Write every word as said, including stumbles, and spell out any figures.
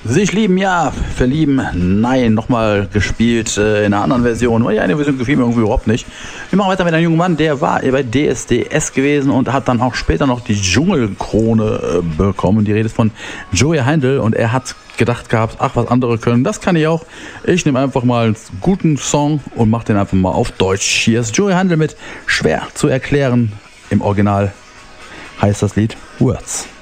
Sich lieben, ja. Verlieben, nein. Nochmal gespielt äh, in einer anderen Version. Oh ja, eine Version gefiel mir irgendwie überhaupt nicht. Wir machen weiter mit einem jungen Mann, der war bei D S D S gewesen und hat dann auch später noch die Dschungelkrone äh, bekommen. Die Rede ist von Joey Heindl und er hat gedacht gehabt, ach, was andere können, das kann ich auch. Ich nehme einfach mal einen guten Song und mache den einfach mal auf Deutsch. Hier ist Joey Heindl mit Schwer zu erklären. Im Original heißt das Lied Words.